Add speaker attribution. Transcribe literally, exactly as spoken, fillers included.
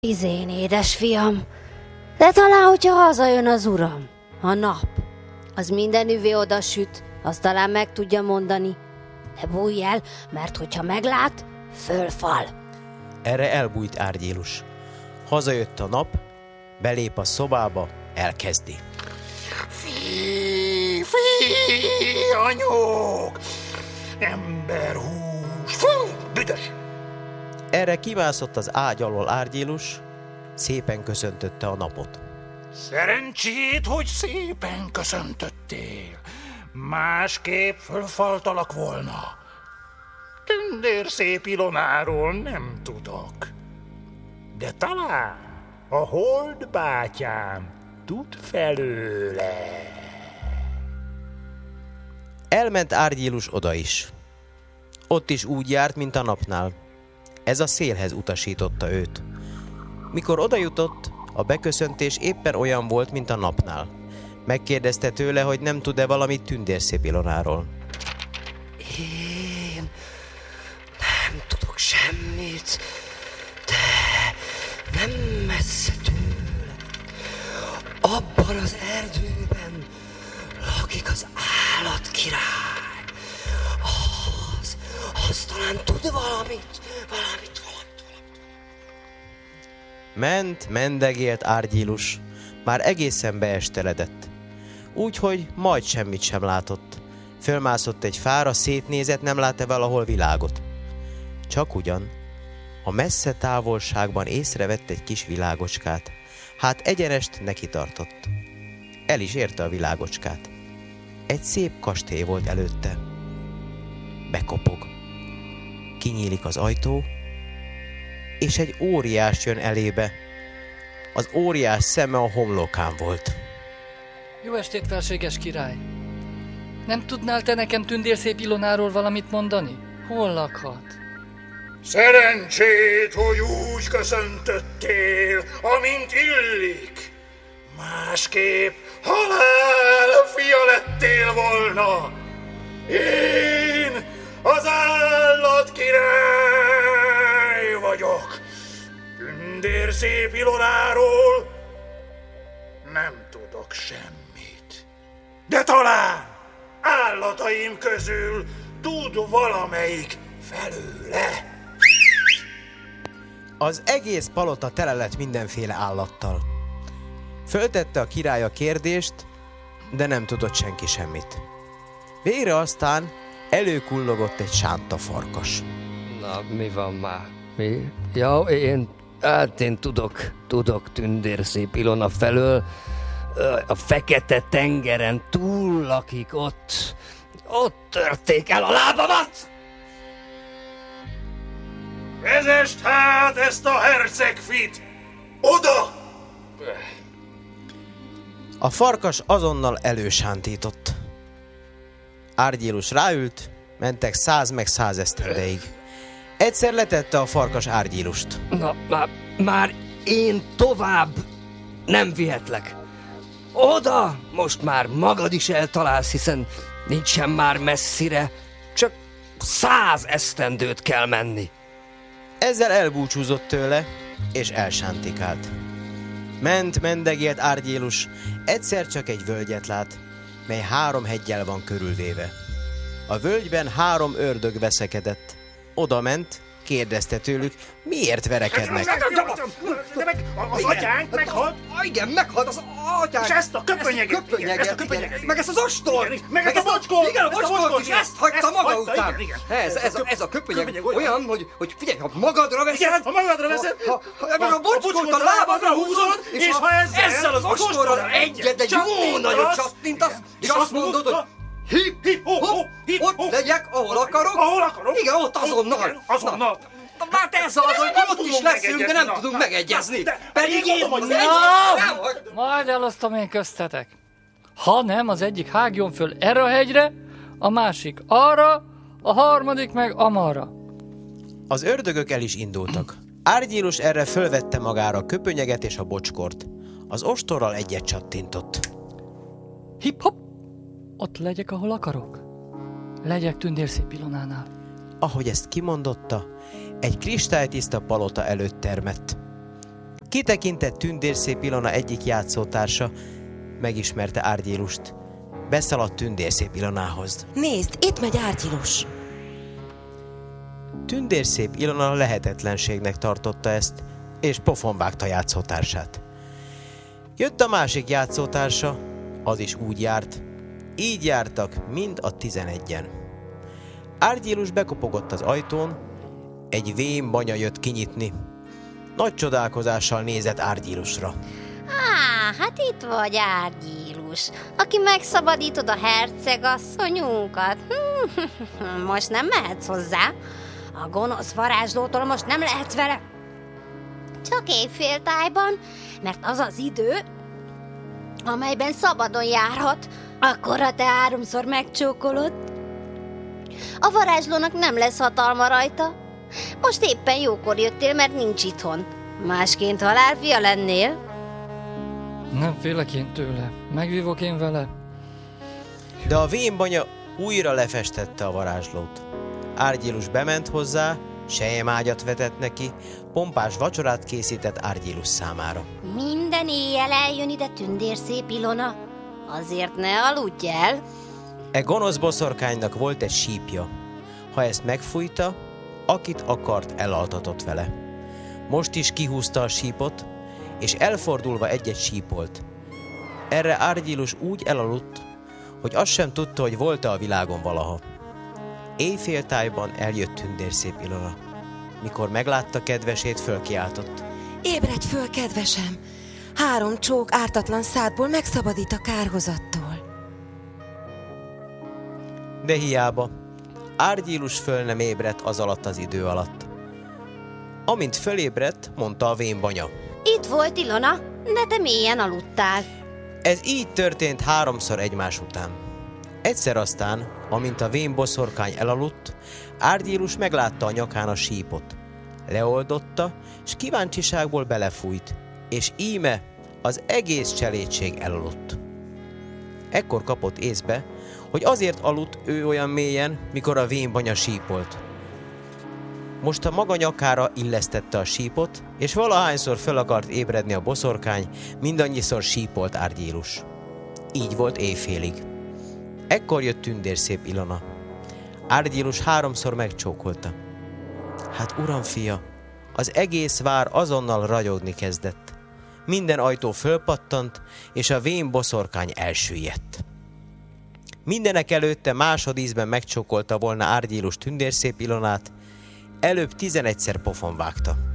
Speaker 1: Izén, édesfiam, de talán, hogyha hazajön az uram, a nap, az mindenüvé odasüt, azt talán meg tudja mondani. Ne bújj el, mert hogyha meglát, fölfal.
Speaker 2: Erre elbújt Árgyilus. Hazajött a nap, belép a szobába, elkezdi.
Speaker 3: Fí, fí, anyók! Emberhús! Fú, büdös!
Speaker 2: Erre kimászott az ágy alól Árgyilus, szépen köszöntötte a napot.
Speaker 3: Szerencsét, hogy szépen köszöntöttél. Másképp fölfaltalak volna. Tündér szép Ilonáról nem tudok. De talán a hold bátyám tud felőle.
Speaker 2: Elment Árgyilus oda is. Ott is úgy járt, mint a napnál. Ez a szélhez utasította őt. Mikor odajutott, a beköszöntés éppen olyan volt, mint a napnál. Megkérdezte tőle, hogy nem tud-e valamit Tündérszép Ilonáról.
Speaker 4: Én nem tudok semmit, de nem messze tőle. Abban az erdőben lakik az állatkirály. Az, az talán tud valamit, valamit, valamit, valamit.
Speaker 2: Ment, mendegélt Árgyilus, már egészen beesteledett. Úgyhogy majd semmit sem látott. Fölmászott egy fára, szétnézett, nem lát-e valahol világot. Csak ugyan, a messze távolságban észrevett egy kis világocskát. Hát egyenest neki tartott. El is érte a világocskát. Egy szép kastély volt előtte. Bekopog. Kinyílik az ajtó, és egy óriás jön elébe. Az óriás szeme a homlokán volt.
Speaker 5: Jó estét, felséges király! Nem tudnál te nekem Tündérszép Ilonáról valamit mondani? Hol lakhat?
Speaker 3: Szerencsét, hogy úgy köszöntöttél, amint illik. Másképp halál fia lettél volna. Én az állatkirály vagyok. Tündérszép Ilonáról nem tudok semmit. De talán állataim közül tud valamelyik felőle.
Speaker 2: Az egész palota tele lett mindenféle állattal. Föltette a király a kérdést, de nem tudott senki semmit. Végre aztán előkullogott egy sánta farkas.
Speaker 4: Na, mi van már? Mi? Ja, én, hát én tudok, tudok Tündérszép Ilona felől. A Fekete tengeren túl lakik ott. Ott törték el a lábamat!
Speaker 3: Vezest hát ezt a hercegfit oda!
Speaker 2: A farkas azonnal elősántított. Árgyilus ráült, mentek száz meg száz esztendeig. Egyszer letette a farkas Árgyilust.
Speaker 4: Na, már, már én tovább nem vihetlek. Oda most már magad is eltalálsz, hiszen nincsen már messzire, csak száz esztendőt kell menni.
Speaker 2: Ezzel elbúcsúzott tőle, és elsántikált. Ment, mendegélt Árgyilus, egyszer csak egy völgyet lát, mely három heggyel van körülvéve. A völgyben három ördög veszekedett. Oda ment, kérdezte tőlük, miért verekednek.
Speaker 3: De meg az atyánk meghalt.
Speaker 4: Igen, meghalt az atyánk.
Speaker 3: És ezt a köpönyeget.
Speaker 4: Ezt a köpönyeget,
Speaker 3: ezt a köpönyeget.
Speaker 4: igen. Meg ezt az ostort.
Speaker 3: Igen, meg ezt a bocskort.
Speaker 4: Igen, a bocskort is, ezt hagyta maga után.
Speaker 3: Igen,
Speaker 4: Ez, ez, a, ez a köpönyeg olyan, hogy, hogy figyelj, ha magadra veszed,
Speaker 3: igen, ha magadra veszed,
Speaker 4: ha, ha, meg a bocskort a lábadra húzod, és, és ha ezzel, ezzel az ostorral egyet, egy jó nagyot csattintasz, és azt mondod, hogy hip, hip, hop, hop, hip, ott legyek, ahol akarok.
Speaker 3: Ahol akarok.
Speaker 4: Igen, ott azonnal.
Speaker 3: Azonnal.
Speaker 4: Hát ez az, hogy ott is leszünk, de nem tudunk megegyezni. Pedig én az egy...
Speaker 5: Majd elosztom én köztetek. Ha nem, az egyik hágjon föl erre a hegyre, a másik arra, a harmadik meg amarra.
Speaker 2: Az ördögök el is indultak. Árgyilus erre fölvette magára a köpönyeget és a bocskort. Az ostorral egyet csattintott.
Speaker 5: Hip-hop! Ott legyek, ahol akarok. Legyek Tündérszép Ilonánál.
Speaker 2: Ahogy ezt kimondotta, egy kristálytiszta palota előtt termett. Kitekintett tündérszép Ilona egyik játszótársa, megismerte Árgyilust. Beszaladt tündérszép Ilonához.
Speaker 6: Nézd, itt megy Árgyilus!
Speaker 2: Tündérszép Ilona lehetetlenségnek tartotta ezt, és pofon vágta játszótársát. Jött a másik játszótársa, az is úgy járt. Így jártak mind a tizenegyen. Árgyilus bekopogott az ajtón, egy vén banya jött kinyitni. Nagy csodálkozással nézett Árgyilusra.
Speaker 1: Á, hát itt vagy, Árgyilus, aki megszabadítod a hercegasszonyunkat. Most nem mehetsz hozzá. A gonosz varázslótól most nem lehetsz vele. Csak éjféltájban, mert az az idő, amelyben szabadon járhat, akkor ha te háromszor megcsókolod, a varázslónak nem lesz hatalma rajta. Most éppen jókor jöttél, mert nincs itthon. Másként halálfia lennél.
Speaker 5: Nem félek én tőle. Megvívok én vele.
Speaker 2: De a vénbanya újra lefestette a varázslót. Árgyilus bement hozzá, selyemágyat vetett neki, pompás vacsorát készített Árgyilus számára.
Speaker 1: Minden éjjel eljön ide tündérszép Ilona. Azért ne aludj el.
Speaker 2: E gonosz boszorkánynak volt egy sípja. Ha ezt megfújta, akit akart, elaltatott vele. Most is kihúzta a sípot, és elfordulva egyet sípolt. Erre Árgyilus úgy elaludt, hogy azt sem tudta, hogy volt-e a világon valaha. Éjféltájban eljött tündérszép Ilona. Mikor meglátta kedvesét, fölkiáltott.
Speaker 6: Ébredj föl, kedvesem! Három csók ártatlan szádból megszabadít a kárhozattól.
Speaker 2: De hiába. Árgyilus föl nem ébredt az alatt az idő alatt. Amint fölébredt, mondta a vénbanya.
Speaker 1: Itt volt Ilona, de te mélyen aludtál.
Speaker 2: Ez így történt háromszor egymás után. Egyszer aztán, amint a vén boszorkány elaludt, Árgyilus meglátta a nyakán a sípot. Leoldotta, s kíváncsiságból belefújt, és íme az egész cselédség elaludt. Ekkor kapott észbe, hogy azért aludt ő olyan mélyen, mikor a vénbanya sípolt. Most a maga nyakára illesztette a sípot, és valahányszor fel akart ébredni a boszorkány, mindannyiszor sípolt Árgyilus. Így volt éjfélig. Ekkor jött tündérszép Ilona. Árgyilus háromszor megcsókolta. Hát uram fia, az egész vár azonnal ragyogni kezdett. Minden ajtó fölpattant, és a vén boszorkány elsüllyedt. Mindenek előtte másodízben megcsókolta volna Árgyilus tündérszép Ilonát, előbb tizenegyszer pofon vágta.